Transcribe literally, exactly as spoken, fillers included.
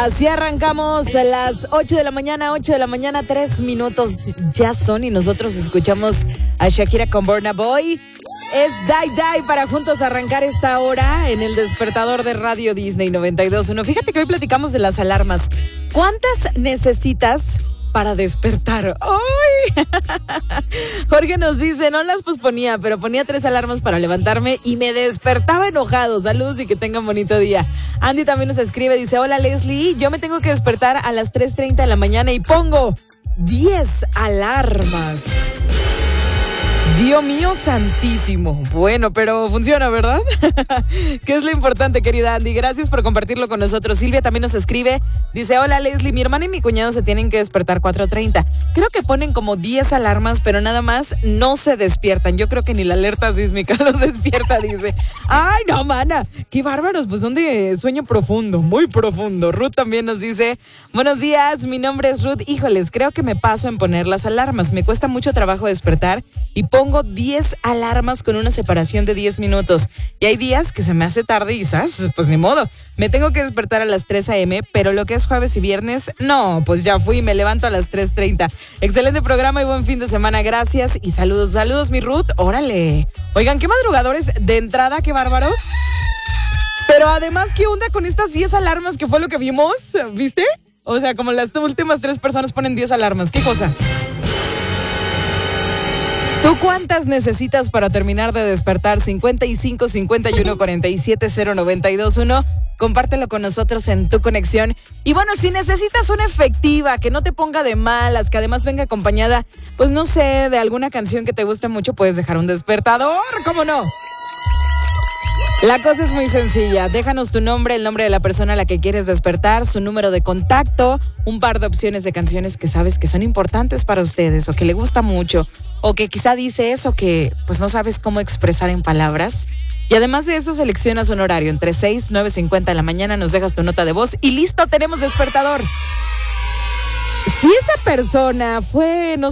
Así arrancamos a las ocho de la mañana, ocho de la mañana, tres minutos ya son y nosotros escuchamos a Shakira con Burna Boy. Es Die Die para juntos arrancar esta hora en el despertador de Radio Disney noventa y dos punto uno. Fíjate que hoy platicamos de las alarmas. ¿Cuántas necesitas para despertar? ¡Ay! Jorge nos dice, no las posponía, pero ponía tres alarmas para levantarme y me despertaba enojado. Saludos y que tengan bonito día. Andy también nos escribe, dice, hola Leslie, yo me tengo que despertar a las tres treinta de la mañana y pongo diez alarmas. Dios mío santísimo. Bueno, pero funciona, ¿verdad? ¿Qué es lo importante, querida Andy? Gracias por compartirlo con nosotros. Silvia también nos escribe. Dice, hola Leslie, mi hermana y mi cuñado se tienen que despertar cuatro treinta. Creo que ponen como diez alarmas, pero nada más no se despiertan. Yo creo que ni la alerta sísmica los despierta, dice. Ay, no, mana. Qué bárbaros, pues son de sueño profundo, muy profundo. Ruth también nos dice, buenos días, mi nombre es Ruth. Híjoles, creo que me paso en poner las alarmas. Me cuesta mucho trabajo despertar y pongo Pongo diez alarmas con una separación de diez minutos. Y hay días que se me hace tarde y ¿sabes? Pues ni modo. Me tengo que despertar a las tres a.m., pero lo que es jueves y viernes, no, pues ya fui, me levanto a las tres treinta. Excelente programa y buen fin de semana. Gracias y saludos. Saludos, mi Ruth. Órale. Oigan, qué madrugadores de entrada, qué bárbaros. Pero además, ¿qué onda con estas diez alarmas que fue lo que vimos? ¿Viste? O sea, como las últimas tres personas ponen diez alarmas. ¿Qué cosa? ¿Tú cuántas necesitas para terminar de despertar? cincuenta y cinco, cincuenta y uno, cuarenta y siete, cero noventa y dos uno. Compártelo con nosotros en tu conexión. Y bueno, si necesitas una efectiva, que no te ponga de malas, que además venga acompañada, pues no sé, de alguna canción que te guste mucho, puedes dejar un despertador, ¿cómo no? La cosa es muy sencilla. Déjanos tu nombre, el nombre de la persona a la que quieres despertar, su número de contacto, un par de opciones de canciones que sabes que son importantes para ustedes o que le gusta mucho o que quizá dice eso que pues no sabes cómo expresar en palabras. Y además de eso, seleccionas un horario entre seis, nueve cincuenta de la mañana, nos dejas tu nota de voz y listo, tenemos despertador. Si esa persona fue, no